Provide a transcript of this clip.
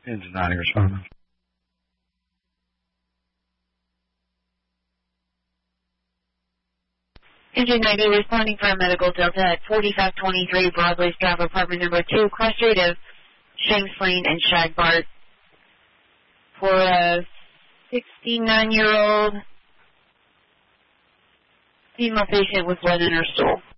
Engine 90 responding. Engine 90 responding for a medical Delta at 4523 Broadway, driver apartment number 2, cross street of Shanks Lane and Shagbart for a 69-year-old female patient with blood in her stool.